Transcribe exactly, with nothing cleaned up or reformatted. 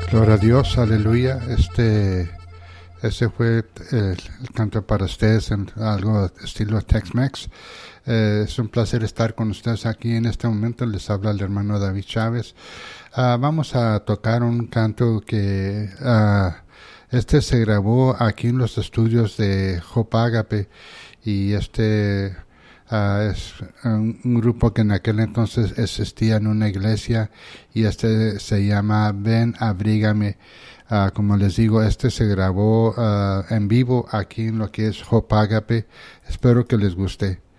Gloria a Dios, aleluya. Este, ese fue el, el canto para ustedes en algo estilo Tex-Mex. Eh, es un placer estar con ustedes aquí en este momento. Les habla el hermano David Chávez. Uh, vamos a tocar un canto que uh, este se grabó aquí en los estudios de Hope Agape, y este uh, es un, un grupo que en aquel entonces existía en una iglesia, y este se llama Ven, Abrígame. Uh, como les digo, este se grabó uh, en vivo aquí en lo que es Hope Agape. Espero que les guste.